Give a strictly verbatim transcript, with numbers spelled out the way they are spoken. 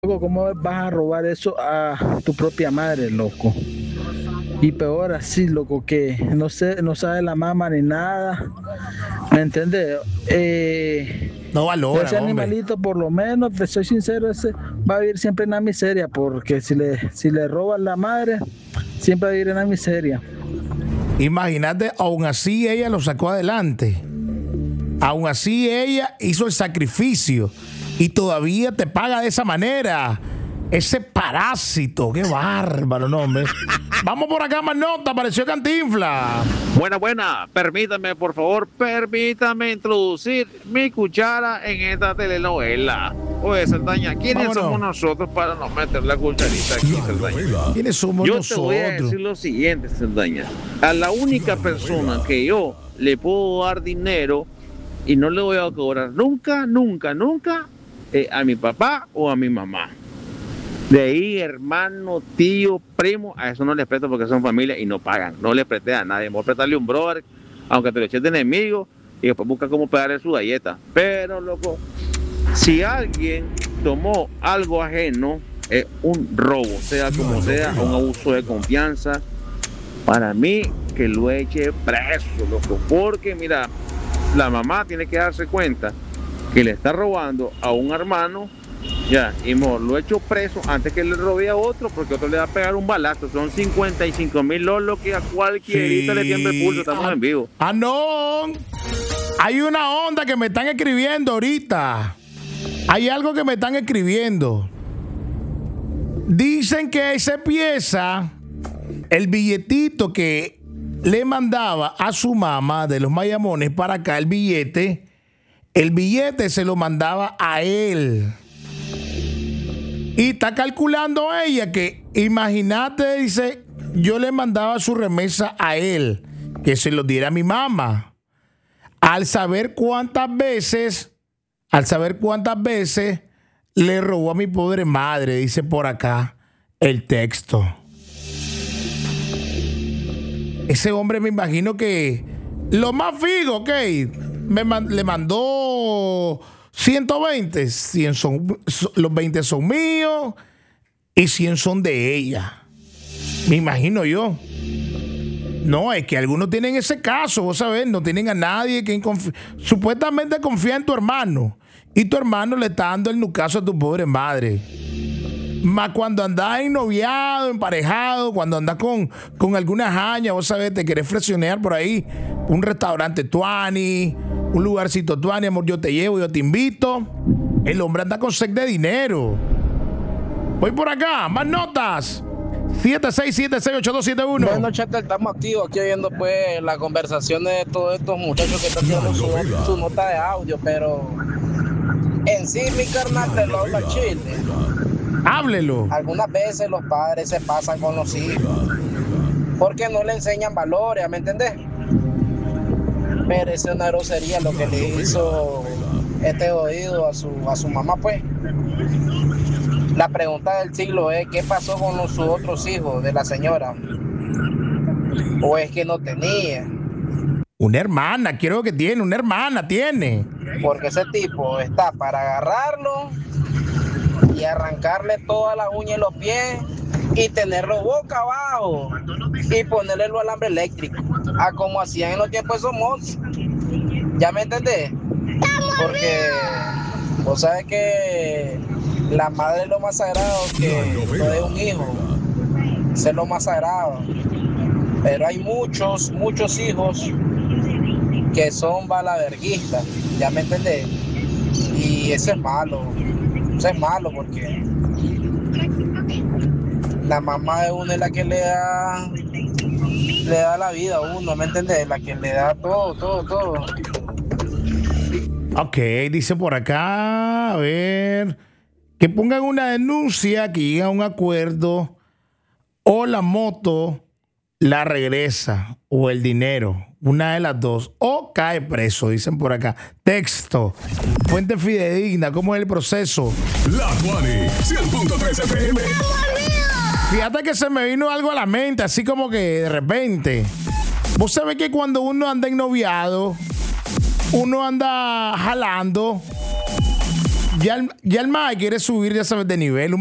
Loco, ¿cómo vas a robar eso a tu propia madre, loco? Y peor así, loco, que no sé, no sabe la mamá ni nada. ¿Me entiendes? Eh, No valoran, ese hombre. animalito, por lo menos, te soy sincero, ese va a vivir siempre en la miseria, porque si le, si le roban la madre, siempre va a vivir en la miseria. Imagínate, aún así ella lo sacó adelante. Aún así ella hizo el sacrificio y todavía te paga de esa manera. Ese parásito, qué bárbaro, no, hombre. Vamos por acá, más nota, apareció Cantinfla. Buena, buena. Permítame, por favor, permítame introducir mi cuchara en esta telenovela. Oye, Saldaña, ¿quiénes Vámonos. somos nosotros para no meter la cucharita aquí, Saldaña? ¿Quiénes somos Yo nosotros? te voy a decir lo siguiente, Saldaña. A la única persona que yo le puedo dar dinero y no le voy a cobrar nunca, nunca, nunca, eh, a mi papá o a mi mamá. De ahí, hermano, tío, primo, a eso no les presto porque son familia y no pagan. No les presté a nadie. Voy a prestarle un brother, aunque te lo eches de enemigo, y después busca cómo pegarle su galleta. Pero, loco, si alguien tomó algo ajeno, es un robo, sea como sea, un abuso de confianza. Para mí, que lo eche preso, loco. Porque, mira, la mamá tiene que darse cuenta que le está robando a un hermano. Ya, y mejor lo he hecho preso antes que le robe a otro, porque otro le va a pegar un balazo. Son cincuenta y cinco mil lolos que a cualquierita le tiembla el pulso. Estamos ah, en vivo. Ah, no. Hay una onda que me están escribiendo ahorita. Hay algo que me están escribiendo. Dicen que esa pieza, el billetito que le mandaba a su mamá de los Mayamones para acá, el billete, el billete se lo mandaba a él. Y está calculando ella que, imagínate, dice, yo le mandaba su remesa a él, que se lo diera a mi mamá. Al saber cuántas veces, al saber cuántas veces le robó a mi pobre madre, dice por acá el texto. Ese hombre me imagino que lo más fijo, ok, me man, le mandó ciento veinte, cien son, los veinte son míos y cien son de ella. Me imagino yo. No, es que algunos tienen ese caso, vos sabés, no tienen a nadie que confi- supuestamente confía en tu hermano y tu hermano le está dando el nucazo a tu pobre madre. Más cuando andás ennoviado, emparejado, cuando andás con, con alguna jaña, vos sabés, te querés flexionear por ahí, un restaurante tuani, un lugarcito tuani, amor, yo te llevo, yo te invito. El hombre anda con sed de dinero. Voy por acá, más notas. siete seis siete seis ocho dos siete uno. Bueno, chaval, estamos activos aquí oyendo pues las conversaciones de todos estos muchachos que están tirando su, su nota de audio, pero en sí mi carnal te lo habla chile. Háblelo. Algunas veces los padres se pasan con los hijos porque no le enseñan valores, ¿me entendés? Pero es una grosería lo que le hizo este jodido a su, a su mamá, pues. La pregunta del siglo es, ¿qué pasó con los, sus otros hijos de la señora? ¿O es que no tenía? Una hermana, quiero que tiene, una hermana tiene. Porque ese tipo está para agarrarlo y arrancarle todas las uñas y los pies y tenerlo boca abajo y ponerle el alambre eléctrico, a como hacían en los tiempos de Somos. ¿Ya me entendés? Porque vos sabes que la madre es lo más sagrado que no es un hijo, eso es lo más sagrado. Pero hay muchos, muchos hijos que son balaverguistas, ¿ya me entendés? Y eso es malo, eso es malo porque la mamá de uno es la que le da, le da la vida a uno, ¿me entendés? La que le da todo, todo, todo. Ok, dice por acá, a ver, que pongan una denuncia, que lleguen a un acuerdo, o la moto la regresa, o el dinero, una de las dos, o cae preso, dicen por acá. Texto, fuente fidedigna, ¿cómo es el proceso? La Tuani, cien punto tres F M. Fíjate que se me vino algo a la mente, así como que de repente. Vos sabés que cuando uno anda ennoviado, uno anda jalando, Ya el, ya el mae quiere subir, ya sabes, de nivel.